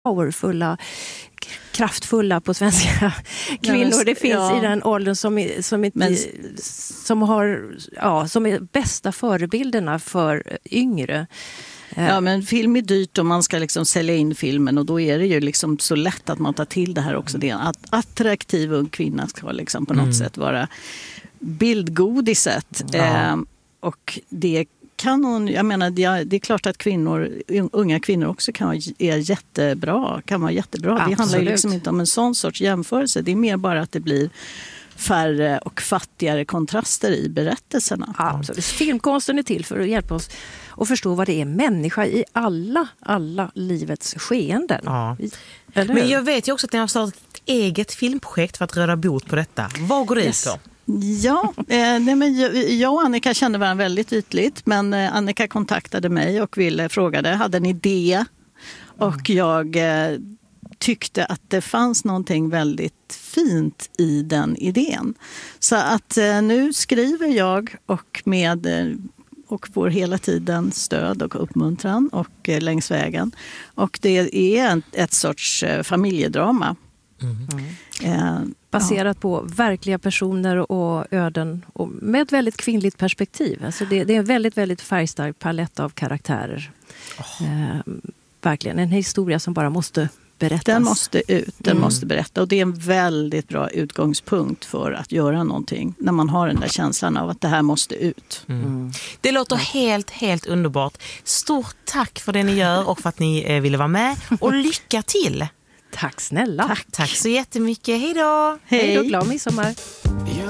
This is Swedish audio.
powerfulla, kraftfulla på svenska kvinnor det finns i den åldern som är bästa förebilderna för yngre. Ja, men film är dyrt och man ska liksom sälja in filmen, och då är det ju liksom så lätt att man tar till det här också. Det är en attraktiv ung kvinna ska liksom på något sätt vara bildgodiset. Och det kan hon, jag menar, det är klart att unga kvinnor också kan vara jättebra. Absolut. Det handlar ju liksom inte om en sån sorts jämförelse. Det är mer bara att det blir färre och fattigare kontraster i berättelserna. Absolut. Filmkonsten är till för att hjälpa oss att förstå vad det är människa i alla livets skeenden. Ja. Men jag vet ju också att ni har startat ett eget filmprojekt för att råda bot på detta. Vad går det ut då? Ja, jag och Annika kände varandra väldigt ytligt, men Annika kontaktade mig och frågade, hade en idé, och jag tyckte att det fanns någonting väldigt fint i den idén. Så att nu skriver jag och får hela tiden stöd och uppmuntran och längs vägen. Och det är ett sorts familjedrama. Baserat på verkliga personer och öden, och med ett väldigt kvinnligt perspektiv. Alltså det är en väldigt, väldigt färgstark palett av karaktärer. Verkligen en historia som bara måste berättas. Den måste ut, den måste berätta, och det är en väldigt bra utgångspunkt för att göra någonting när man har den där känslan av att det här måste ut. Det låter helt underbart. Stort tack för det ni gör och för att ni ville vara med, och lycka till! Tack snälla. Tack så jättemycket. Hej då! Hej då, glad midsommar.